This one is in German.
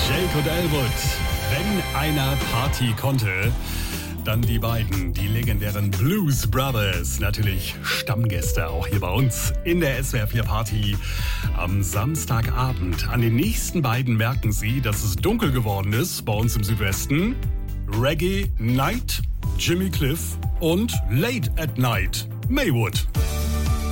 Jake und Elwood. Wenn einer Party konnte, dann die beiden, die legendären Blues Brothers. Natürlich Stammgäste auch hier bei uns in der SWR 4 Party am Samstagabend. An den nächsten beiden merken Sie, dass es dunkel geworden ist bei uns im Südwesten. Reggae Night, Jimmy Cliff und Late at Night, Maywood.